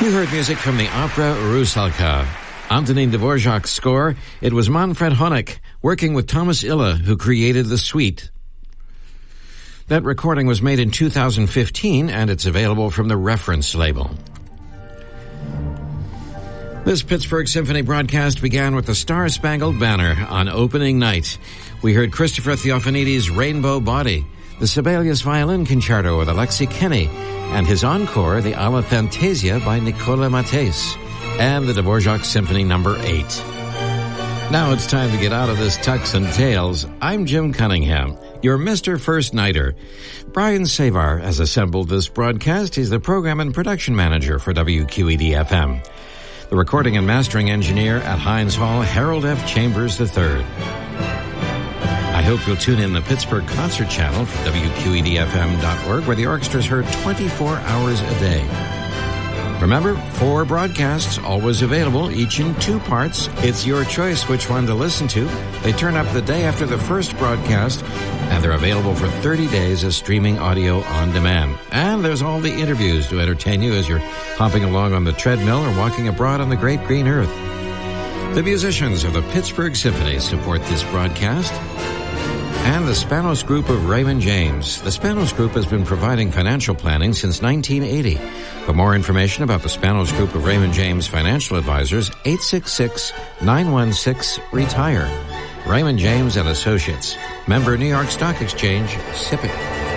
You heard music from the opera Rusalka. Antonin Dvorak's score, it was Manfred Honeck, working with Thomas Ille, who created the suite. That recording was made in 2015, and it's available from the Reference label. This Pittsburgh Symphony broadcast began with the Star-Spangled Banner on opening night. We heard Christopher Theophanides' Rainbow Body, the Sibelius Violin Concerto with Alexei Kenny, and his encore, the Alla Fantasia by Nicola Mattès, and the Dvorak Symphony No. 8. Now it's time to get out of this tux and tails. I'm Jim Cunningham, your Mr. First Nighter. Brian Savar has assembled this broadcast. He's the program and production manager for WQED-FM. The recording and mastering engineer at Heinz Hall, Harold F. Chambers III. I hope you'll tune in the Pittsburgh Concert Channel for WQEDFM.org, where the orchestra is heard 24 hours a day. Remember, 4 broadcasts, always available, each in 2 parts. It's your choice which one to listen to. They turn up the day after the first broadcast, and they're available for 30 days as streaming audio on demand. And there's all the interviews to entertain you as you're hopping along on the treadmill or walking abroad on the great green earth. The musicians of the Pittsburgh Symphony support this broadcast, and the Spanos Group of Raymond James. The Spanos Group has been providing financial planning since 1980. For more information about the Spanos Group of Raymond James Financial Advisors, 866-916-RETIRE. Raymond James and Associates. Member New York Stock Exchange, SIPC.